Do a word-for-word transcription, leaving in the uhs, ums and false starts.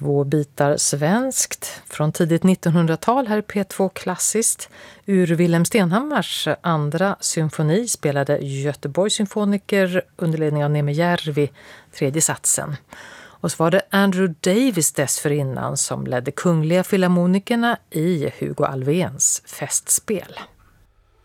Två bitar svenskt från tidigt nittonhundratal här i P två Klassiskt. Ur Wilhelm Stenhammars andra symfoni spelade Göteborgs symfoniker under ledning av Neme Järvi tredje satsen. Och så var det Andrew Davis dessförinnan som ledde Kungliga Filharmonikerna i Hugo Alfvéns festspel.